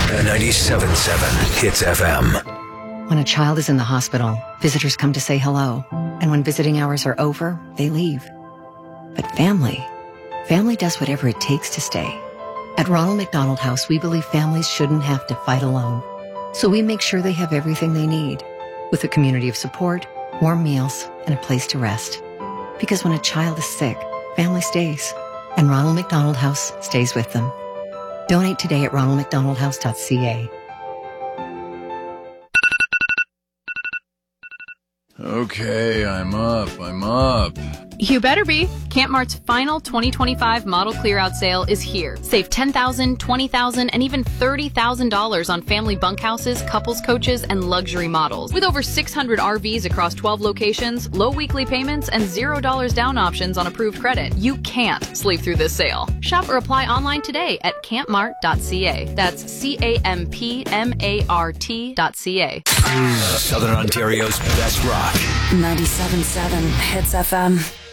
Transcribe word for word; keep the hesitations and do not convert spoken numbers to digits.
ninety-seven point seven Hits F M. When a child is in the hospital, visitors come to say hello. And when visiting hours are over, they leave. But family, family does whatever it takes to stay. At Ronald McDonald House, we believe families shouldn't have to fight alone. So we make sure they have everything they need, with a community of support, warm meals, and a place to rest. Because when a child is sick, family stays. And Ronald McDonald House stays with them. Donate today at ronald mcdonald house dot c a. Okay, I'm up, I'm up. You better be. Camp Mart's final twenty twenty-five model clear-out sale is here. Save ten thousand dollars, twenty thousand dollars, and even thirty thousand dollars on family bunkhouses, couples coaches, and luxury models. With over six hundred R Vs across twelve locations, low weekly payments, and zero dollars down options on approved credit, you can't sleep through this sale. Shop or apply online today at camp mart dot c a. That's C A M P M A R T dot C A. Southern Ontario's best rock. ninety-seven point seven Hits F M.